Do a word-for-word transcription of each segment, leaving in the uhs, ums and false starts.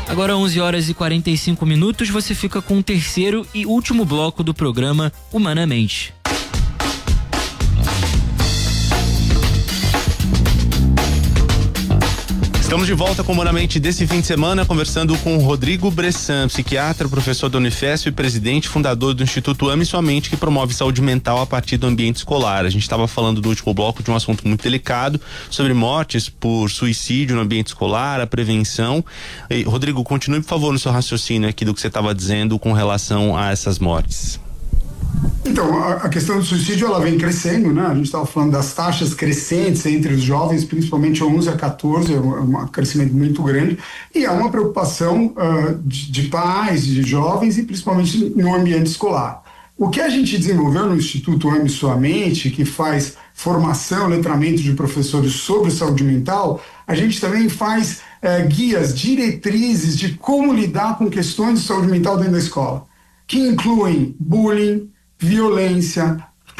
Agora onze horas e quarenta e cinco minutos, você fica com o terceiro e último bloco do programa Humanamente. Estamos de volta com o Humanamente desse fim de semana, conversando com o Rodrigo Bressan, psiquiatra, professor da Unifesp e presidente fundador do Instituto Ame Sua Mente, que promove saúde mental a partir do ambiente escolar. A gente estava falando no último bloco de um assunto muito delicado, sobre mortes por suicídio no ambiente escolar, a prevenção. E, Rodrigo, continue, por favor, no seu raciocínio aqui do que você estava dizendo com relação a essas mortes. Então, a, a questão do suicídio, ela vem crescendo, né? A gente estava falando das taxas crescentes entre os jovens, principalmente onze a quatorze, é um, um crescimento muito grande, e há uma preocupação uh, de, de pais, de jovens, e principalmente no ambiente escolar. O que a gente desenvolveu no Instituto Ame Sua Mente, que faz formação, letramento de professores sobre saúde mental, a gente também faz uh, guias, diretrizes de como lidar com questões de saúde mental dentro da escola, que incluem bullying, violência,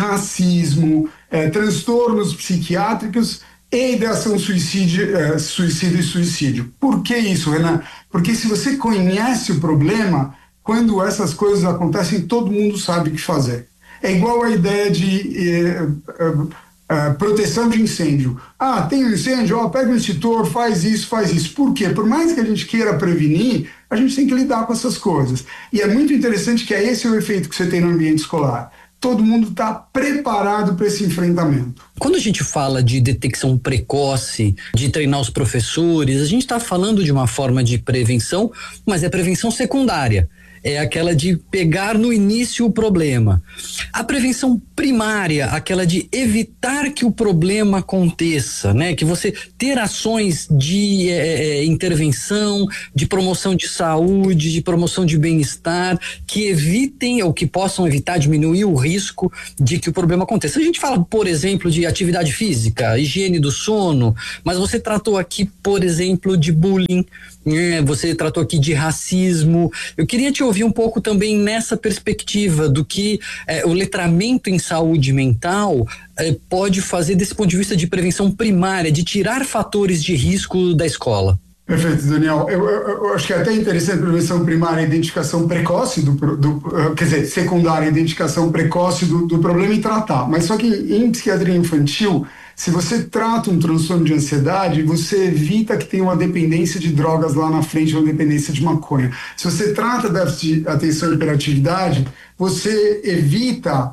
racismo, eh, transtornos psiquiátricos e ideação suicídio, eh, suicídio e suicídio. Por que isso, Renan? Porque se você conhece o problema, quando essas coisas acontecem, todo mundo sabe o que fazer. É igual a ideia de eh, eh, eh, proteção de incêndio. Ah, tem um incêndio, ó, pega um extintor, faz isso, faz isso. Por quê? Por mais que a gente queira prevenir, a gente tem que lidar com essas coisas. E é muito interessante que é esse o efeito que você tem no ambiente escolar. Todo mundo está preparado para esse enfrentamento. Quando a gente fala de detecção precoce, de treinar os professores, a gente está falando de uma forma de prevenção, mas é prevenção secundária. É aquela de pegar no início o problema. A prevenção primária, aquela de evitar que o problema aconteça, né? Que você ter ações de é, intervenção, de promoção de saúde, de promoção de bem-estar, que evitem ou que possam evitar, diminuir o risco de que o problema aconteça. A gente fala, por exemplo, de atividade física, higiene do sono, mas você tratou aqui, por exemplo, de bullying, né? Você tratou aqui de racismo. Eu queria te ouvir um pouco também nessa perspectiva do que eh, o letramento em saúde mental eh, pode fazer desse ponto de vista de prevenção primária, de tirar fatores de risco da escola. Perfeito, Daniel. Eu, eu, eu acho que é até interessante a prevenção primária, a identificação precoce do, do quer dizer, secundária, a identificação precoce do, do problema e tratar. Mas só que em psiquiatria infantil, se você trata um transtorno de ansiedade, você evita que tenha uma dependência de drogas lá na frente, uma dependência de maconha. Se você trata déficit de atenção e hiperatividade, você evita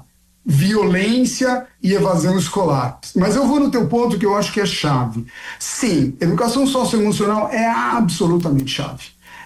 violência e evasão escolar. Mas eu vou no teu ponto que eu acho que é chave. Sim, educação socioemocional é absolutamente chave.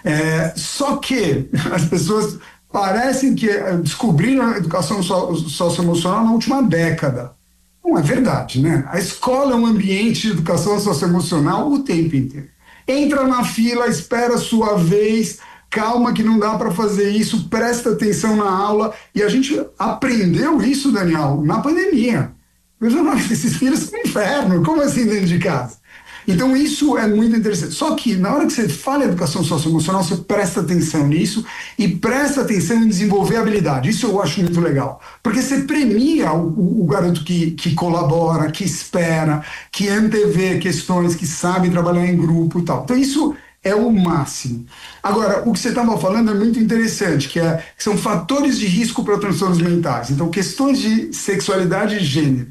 É, só que as pessoas parecem que descobriram a educação socioemocional na última década. Não é verdade, né? A escola é um ambiente de educação socioemocional o tempo inteiro. Entra na fila, espera a sua vez, calma que não dá para fazer isso, presta atenção na aula. E a gente aprendeu isso, Daniel, na pandemia. Esses filhos são um inferno, como assim dentro de casa? Então isso é muito interessante. Só que na hora que você fala em educação socioemocional, você presta atenção nisso e presta atenção em desenvolver habilidade. Isso eu acho muito legal. Porque você premia o, o, o garoto que, que colabora, que espera, que antevê questões, que sabe trabalhar em grupo e tal. Então isso é o máximo. Agora, o que você estava falando é muito interessante, que, é, que são fatores de risco para transtornos mentais. Então, questões de sexualidade e gênero,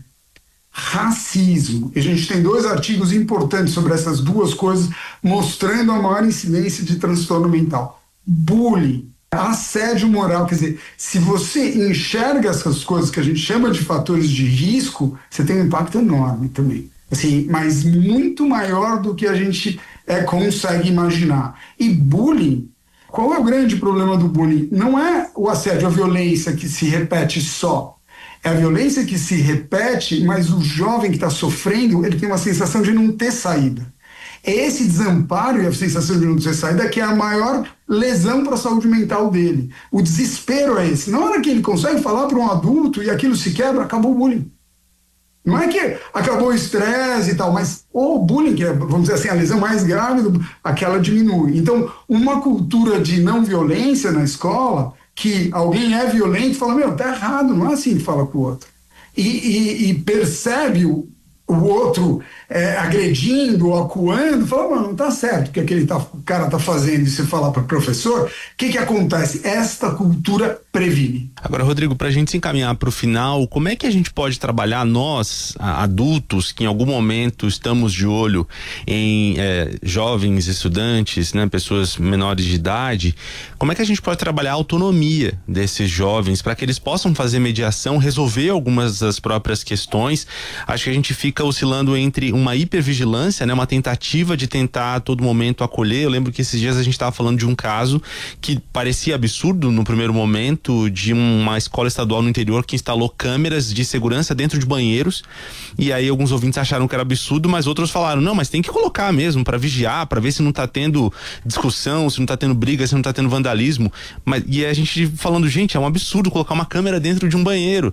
racismo. E a gente tem dois artigos importantes sobre essas duas coisas, mostrando a maior incidência de transtorno mental. Bullying, assédio moral. Quer dizer, se você enxerga essas coisas que a gente chama de fatores de risco, você tem um impacto enorme também. Assim, mas muito maior do que a gente é, consegue imaginar. E bullying, qual é o grande problema do bullying? Não é o assédio, a violência que se repete só. É a violência que se repete, mas o jovem que está sofrendo, ele tem uma sensação de não ter saída. É esse desamparo e a sensação de não ter saída que é a maior lesão para a saúde mental dele. O desespero é esse. Na hora que ele consegue falar para um adulto e aquilo se quebra, acabou o bullying. Não é que acabou o estresse e tal, mas o bullying, que é, vamos dizer assim, a lesão mais grave, aquela diminui. Então, uma cultura de não violência na escola, que alguém é violento e fala, meu, tá errado, não é assim que fala com o outro. E, e, e percebe o, o outro é, agredindo, acuando, fala, mano, não tá certo o que aquele tá, o cara tá fazendo, e você fala para o professor, o que que acontece? Esta cultura previne. Agora, Rodrigo, para a gente se encaminhar para o final, como é que a gente pode trabalhar, nós, adultos, que em algum momento estamos de olho em é, jovens estudantes, né, pessoas menores de idade, como é que a gente pode trabalhar a autonomia desses jovens para que eles possam fazer mediação, resolver algumas das próprias questões? Acho que a gente fica oscilando entre uma hipervigilância, né, uma tentativa de tentar a todo momento acolher. Eu lembro que esses dias a gente estava falando de um caso que parecia absurdo no primeiro momento, de uma escola estadual no interior que instalou câmeras de segurança dentro de banheiros, e aí alguns ouvintes acharam que era absurdo, mas outros falaram, não, mas tem que colocar mesmo para vigiar, para ver se não tá tendo discussão, se não tá tendo briga, se não tá tendo vandalismo. Mas, e a gente falando, gente, é um absurdo colocar uma câmera dentro de um banheiro.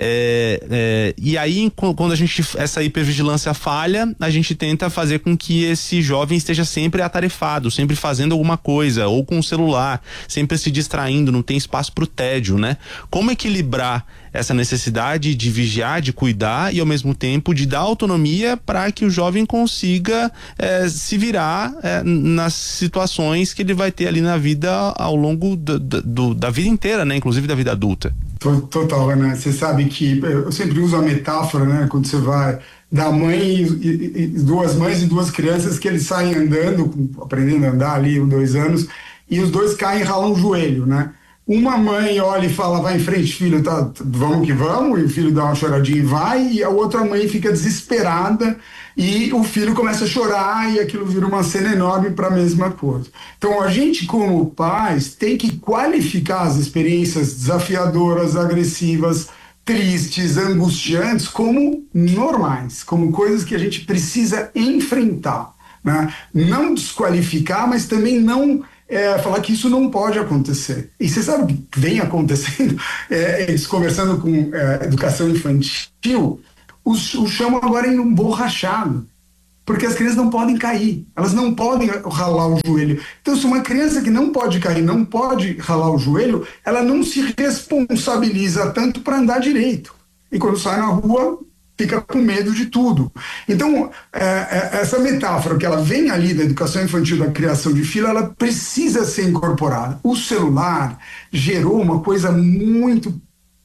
É, é, e aí, quando a gente, essa hipervigilância falha, a gente tenta fazer com que esse jovem esteja sempre atarefado, sempre fazendo alguma coisa, ou com o celular, sempre se distraindo, não tem espaço pro tédio, né? Como equilibrar essa necessidade de vigiar, de cuidar e ao mesmo tempo de dar autonomia para que o jovem consiga é, se virar é, nas situações que ele vai ter ali na vida ao longo do, do, da vida inteira, né? Inclusive da vida adulta. Total, né? Você sabe que eu sempre uso a metáfora, né? Quando você vai da mãe e, e, e duas mães e duas crianças que eles saem andando, aprendendo a andar ali, dois anos, e os dois caem e ralam o joelho, né? Uma mãe olha e fala, vai em frente, filho, tá, vamos que vamos, e o filho dá uma choradinha e vai, e a outra mãe fica desesperada e o filho começa a chorar e aquilo vira uma cena enorme para a mesma coisa. Então a gente, como pais, tem que qualificar as experiências desafiadoras, agressivas, tristes, angustiantes como normais, como coisas que a gente precisa enfrentar, né? Não desqualificar, mas também não É, falar que isso não pode acontecer. E você sabe o que vem acontecendo? É, eles conversando com é, educação infantil, os, os chamam agora em um borrachado, porque as crianças não podem cair, elas não podem ralar o joelho. Então, se uma criança que não pode cair, não pode ralar o joelho, ela não se responsabiliza tanto para andar direito. E quando sai na rua, fica com medo de tudo. Então, é, é, essa metáfora que ela vem ali da educação infantil, da criação de filho, ela precisa ser incorporada. O celular gerou uma coisa muito,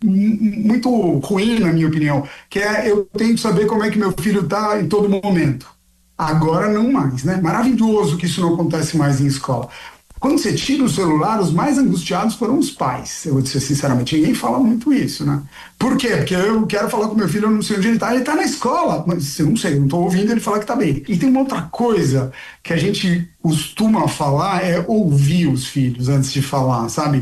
muito ruim, na minha opinião, que é eu tenho que saber como é que meu filho está em todo momento. Agora não mais, né? Maravilhoso que isso não acontece mais em escola. Quando você tira o celular, os mais angustiados foram os pais. Eu vou dizer sinceramente, ninguém fala muito isso, né? Por quê? Porque eu quero falar com meu filho, eu não sei onde ele está, ele está na escola, mas eu não sei, eu não estou ouvindo ele falar que está bem. E tem uma outra coisa que a gente costuma falar, é ouvir os filhos antes de falar, sabe?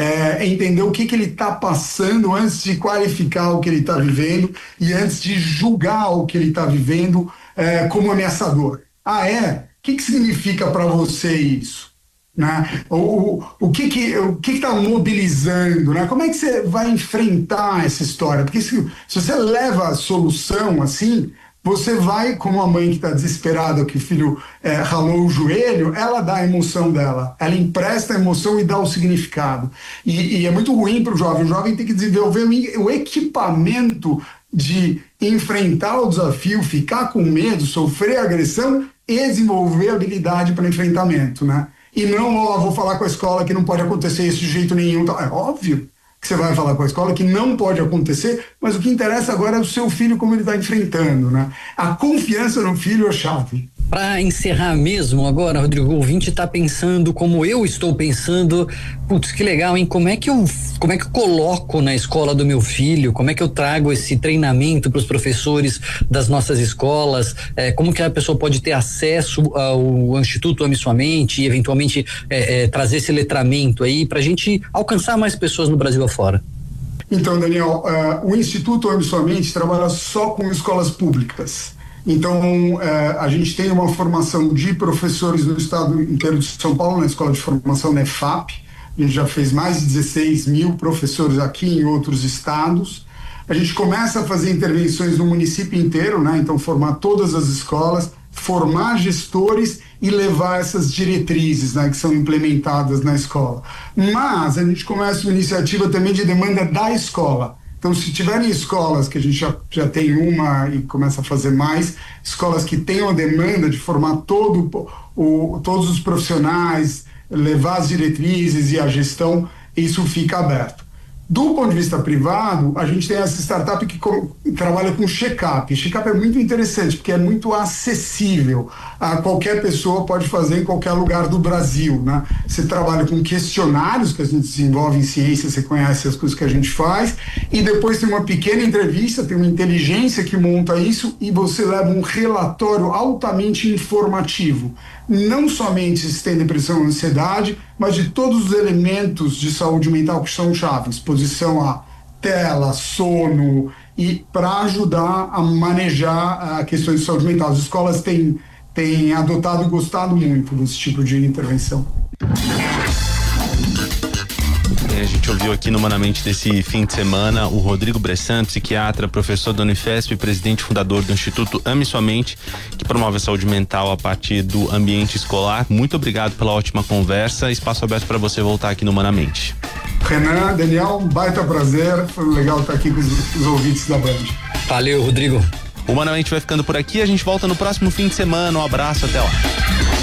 É entender o que, que ele está passando antes de qualificar o que ele está vivendo e antes de julgar o que ele está vivendo é, como ameaçador. Ah, é? O que, que significa para você isso? Né? O, o, o que que o que está mobilizando, né? Como é que você vai enfrentar essa história? Porque se, se você leva a solução assim, você vai, como a mãe que está desesperada que o filho é, ralou o joelho, ela dá a emoção dela, ela empresta a emoção e dá o significado. E, e é muito ruim para o jovem. O jovem tem que desenvolver o equipamento de enfrentar o desafio, ficar com medo, sofrer agressão e desenvolver habilidade para enfrentamento, né? E não, ó, vou falar com a escola que não pode acontecer isso de jeito nenhum. É óbvio que você vai falar com a escola que não pode acontecer, mas o que interessa agora é o seu filho, como ele está enfrentando, né? A confiança no filho é chave. Para encerrar mesmo agora, Rodrigo, o ouvinte está pensando como eu estou pensando, putz, que legal, hein? Como é que eu, como é que eu coloco na escola do meu filho? Como é que eu trago esse treinamento para os professores das nossas escolas? É, como que a pessoa pode ter acesso ao Instituto Ame Sua Mente e eventualmente é, é, trazer esse letramento aí para a gente alcançar mais pessoas no Brasil afora? Então, Daniel, uh, o Instituto Ame Sua Mente trabalha só com escolas públicas. Então, eh, a gente tem uma formação de professores no estado inteiro de São Paulo, na Escola de Formação NEFAP. A gente já fez mais de dezesseis mil professores aqui em outros estados. A gente começa a fazer intervenções no município inteiro, né? Então, formar todas as escolas, formar gestores e levar essas diretrizes, né, que são implementadas na escola. Mas a gente começa uma iniciativa também de demanda da escola. Então, se tiverem escolas, que a gente já, já tem uma e começa a fazer mais, escolas que tenham a demanda de formar todo o, todos os profissionais, levar as diretrizes e a gestão, isso fica aberto. Do ponto de vista privado, a gente tem essa startup que com, trabalha com check-up. Check-up é muito interessante, porque é muito acessível. A qualquer pessoa pode fazer em qualquer lugar do Brasil, né? Você trabalha com questionários que a gente desenvolve em ciência, você conhece as coisas que a gente faz, e depois tem uma pequena entrevista, tem uma inteligência que monta isso, e você leva um relatório altamente informativo. Não somente se tem depressão ou ansiedade, mas de todos os elementos de saúde mental que são chaves, exposição a tela, sono, e para ajudar a manejar uh, questões de saúde mental. As escolas têm, têm adotado e gostado muito desse tipo de intervenção. A gente ouviu aqui no Humanamente desse fim de semana o Rodrigo Bressan, psiquiatra, professor da Unifesp, presidente e fundador do Instituto Ame Sua Mente, que promove a saúde mental a partir do ambiente escolar. Muito obrigado pela ótima conversa. Espaço aberto para você voltar aqui no Humanamente. Renan, Daniel, um baita prazer. Foi legal estar aqui com os, os ouvintes da Band. Valeu, Rodrigo. O Humanamente vai ficando por aqui. A gente volta no próximo fim de semana. Um abraço, até lá.